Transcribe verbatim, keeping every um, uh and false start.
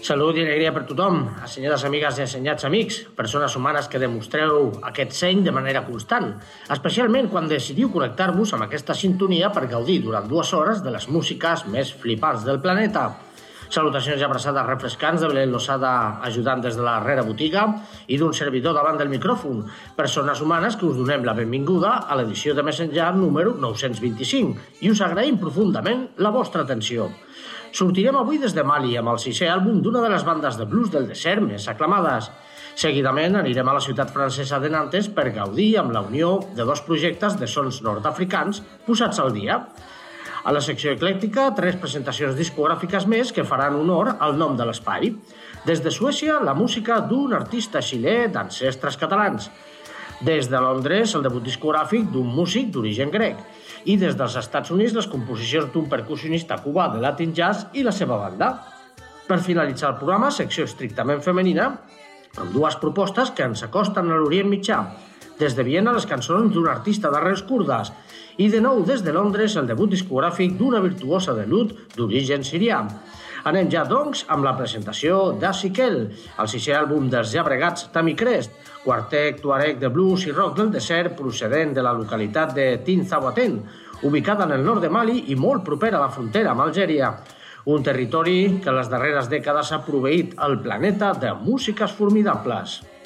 Salut i alegria per tothom, assenyades amigues i assenyats amics, persones humanes que demostreu aquest seny de manera constant, especialment quan decidiu connectar-vos amb aquesta sintonia per gaudir durant dues hores de les músiques més flipants del planeta. Salutacions i abraçades refrescants de Belén Losada, ajudant des de la darrera botiga, i d'un servidor davant del micròfon, persones humanes que us donem la benvinguda a l'edició de Més Enllà número nou-cents vint-i-cinc i us agraïm profundament la vostra atenció. Sortirem avui des de Mali amb el sisè àlbum d'una de les bandes de blues del desert més aclamades. Seguidament anirem a la ciutat francesa de Nantes per gaudir amb la unió de dos projectes de sons nord-africans posats al dia. A la secció eclèctica, tres presentacions discogràfiques més que faran honor al nom de l'espai. Des de Suècia, la música d'un artista xilè d'ancestres catalans. Des de Londres, el debut discogràfic d'un músic d'origen grec. I des dels Estats Units, les composicions d'un percussionista cubà de Latin Jazz i la seva banda. Per finalitzar el programa, secció estrictament femenina, amb dues propostes que ens acosten a l'Orient Mitjà. Des de Viena, les cançons d'un artista d'arrels kurdes. I de nou, des de Londres, el debut discogràfic d'una virtuosa de l'oud d'origen sirià. Anem ja, doncs, amb la presentació d'Asikel, el sisè àlbum dels ja bregats Tami Crest, quartet tuareg de blues i rock del desert procedent de la localitat de Tinzaouaten, ubicada en el nord de Mali i molt propera a la frontera amb Algèria. Un territori que en les darreres dècades ha proveït al planeta de músiques formidables.